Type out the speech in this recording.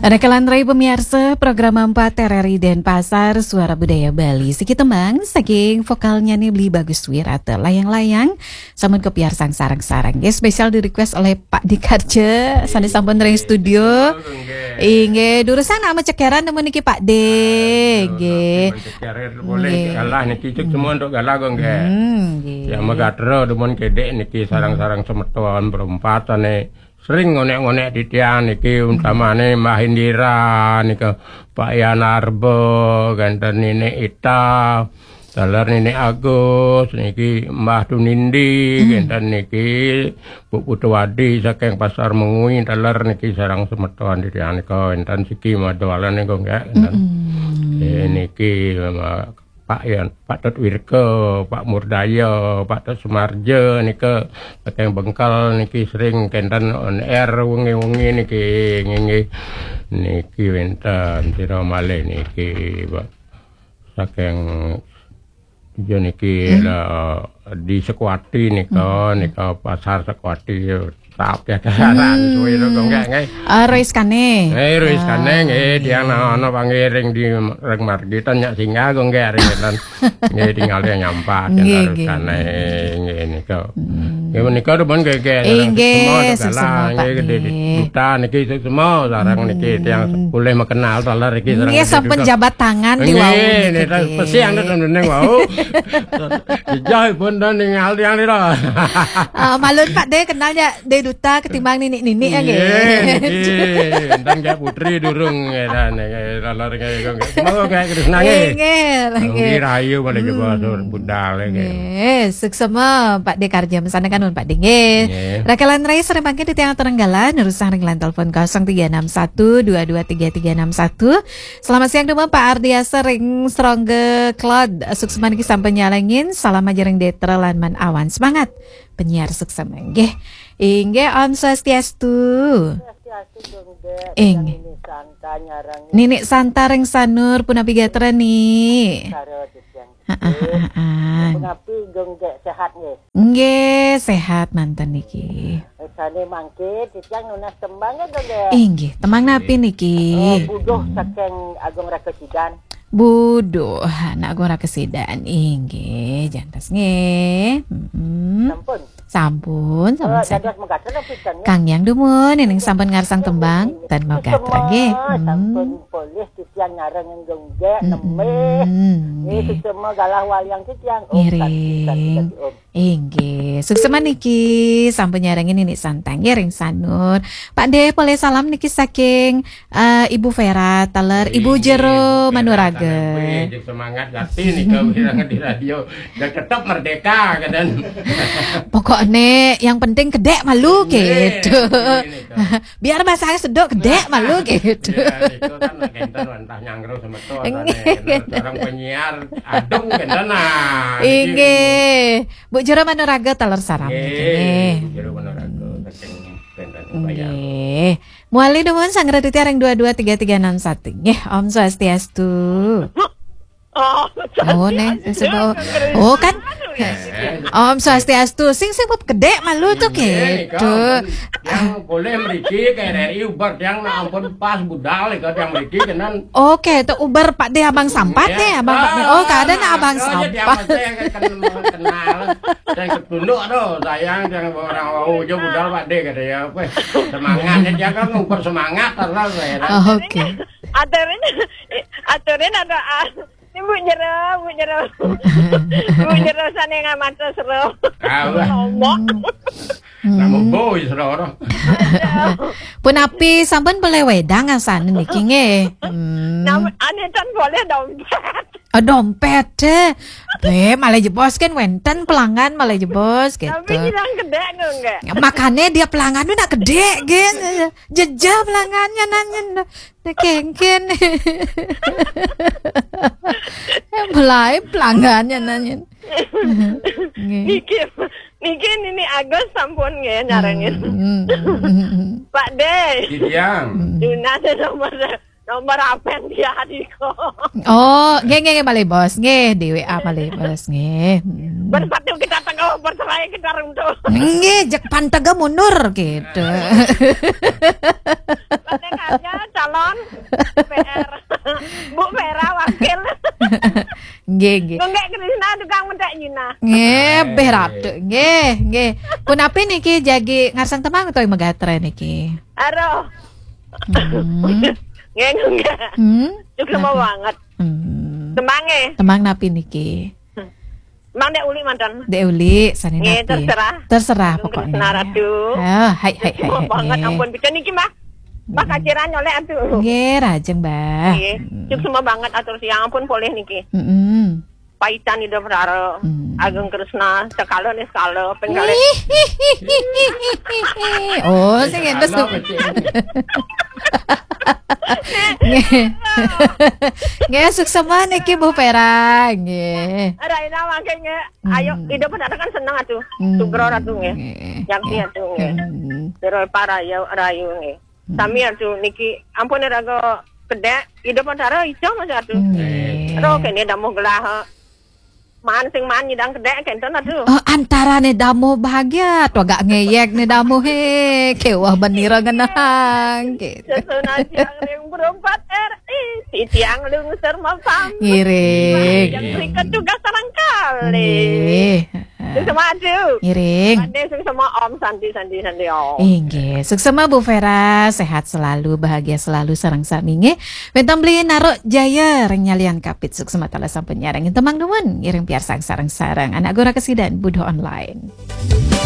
Rekalan Rai pemirsa program 4 RRI Denpasar Suara Budaya Bali Siki temang saking vokalnya nih beli bagus wirata layang-layang samun kepiar sang sarang-sarang ya spesial di request oleh Pak Dikarja sane sampun ring studio inge durusan nama cekeran temen niki Pak D nggih boleh galah niki cuk semua untuk galah kok nggih ya megatro demen kedek niki sarang-sarang semeton perompatane sering ngonek-ngonek di tiang niki utamane Mbah Indira nika Pak Yanarbo ganten Nenek Ita dalar Nenek Agus niki Mbah Tunindi ganten niki Bu Putwadi saking Pasar Mengui dalar niki sarang semeton di tiang nika enten siki madoalan niku nggih niki Pak Tot Wirko, Pak Murdaya, Pak Tot Sumarjo nika saking Bengkal niki sering kenten on air wengi-wengi niki wenten sira malih niki saking niki di Sekwati nika pasar Sekwati tak ya kasaran suwe kok nggih Rois Kane Rois Kane nggih dia ana pangiring di Reng Margitan nyak singa kok nggih ringan nggih tinggal nyampa Rois Kane nggih nika nggih menika demen nggih semua nggih kita niki semua sarang niki yang boleh mengenal talar iki sarang nggih sampun jabat tangan di wau niki pesi ana neng wau jauh pun ningali yang lira malun Pak De kenalnya De Duta ketimbang ninik-ninik ya nggih. Dan kayak putri durung dan lalar kayak semoga kayak Krisna nggih. Rahayu pada coba budal nggih. Suksema Pak De Karja mesane kan Pak De nggih. Rakalan Rai sering mangke di tiang Terenggalan nerusang ringlan telepon 0361223361. Selamat siang dulu Pak Ardiasa ring Strongge Cloud. Suksema niki sampai nyalengin salam ajaring Detra Lanman Awan. Semangat penyiar suksema nggih. Inge Om Swastiastu. Ninik Santa ring sanur punapi gatra nih. Punapi genggek sehat nggih. Nggih, sehat mantan niki. Sane mangke titiang nunas tembang nggih. Inggih, temang napi niki. Buduh saking Agung Rakesidan. Buduh, anak gora kesidan inggih, jantas nggih. Sampun. Kang Yang Dumun ning sampun ngarsang tembang dan mau gatra nggih. Sampun polih titiang nyareng genggek nemeh. Iki semua galah waliang titiang ngiring. Inggih, suksema niki sampun nyarengin ini santang ring sanur. Pak De boleh salam niki saking Ibu Vera taler Ibu Jero Manuraga. Semangat gati nika wirang di radio dan tetap merdeka kan. Pokoknya yang penting kedek malu gitu. Biar bahasanya sedok kedek malu gitu. Itu kan kenten entah nyangro sama to orang penyiar adung kenten nah. Inggih. Bu Jero Manuraga taler saram niki. Bu Jero Manuraga saking kenten nggih. Muali nuwun sang raditya reng 223361 nggih Om Swastiastu. Oh nih, oh kan Om Swastiastu sing gede malu tuh gitu. Yang boleh mriki KRRI ubar yang ampun pas budal iku yang mriki kenan. Oke, tuh ubar Pak De Abang Sampat deh, Abang Pak De. Oh, keadaan Abang Sampat. Kenal. Dan ketunduk tuh sayang yang orang wau jo budal Pak De kata ya. Semangat dia kan ngumpul semangat terus ya. Oke. Aturin ada Bu Jero sane ngamata seru. Kamu boy seru. Punapi sampun boleh wedang asan niki nggih. Ane tan boleh dompet. Dompet deh. Malah jebos kan wenten pelanggan malah jebos gitu. Tapi bilang gede enggak? Makanya dia pelanggan udah gede gitu. Jejak pelanggannya nanya kengken. Mulai pelanggannya nanya. Niki ini Agus sampun nggih nyarengin. Pak De. Didiang. Dunas nomor apa dia adiko. Oh, nggih malih bos, nggih di WA malih bos nggih. Bersatu kita tengah bercerai kita runtuh. Nggih, jek pantega mundur gitu. Aja calon Nggih. Nggak Krisna tukang mentek nyina. Nggih, beratu. Nggih. Punapa niki jagi ngarsang temang toy megatre niki. Aduh. Nggak. Cukup mau banget. Temangnya. Temang napi niki. Mang dek uli mantan. Dek uli sani napi. Terserah pokoknya. Ratu. Hai. Mau banget ampun bisa niki mah. Mbak kaciran nyolek atuh. Nggih, rajeng, Mbah. Nggih. Cuk semua banget atur siang ampun boleh niki. Paitan ida berara. Ageng Kresna sekalo nih sekalo penggale. Oh, sing endes tuh. Nggih, suksema niki Bu Pera, nggih. Ada ina makanya ayo ida berara kan seneng atuh. Sugro ratu nggih. Yakti atuh nggih. Terus para ya rayu nggih. Sami atuh niki ampun raga kedek ida berara ijo mas atuh. Ro kene damu gelah man sing man nyidang kedek kenten atuh. Oh, antarane damu bahagia tuh agak ngeyek nih damu he. Kewah benira genang gitu. Sesuna siang ring berempat si tiang lungser mapam. Ngiring. Yang riket juga sarang kali. Sama atuh. Ngiring. Ade sama Om Santi Om. Inggih, suksema Bu Vera, sehat selalu, bahagia selalu sareng sami nggih. Bentam beli narok jaya reng nyalian kapit suksema tala sampeun nyareng temang nuwun ngiring piarsang sareng-sareng anak gora kesidan budo online.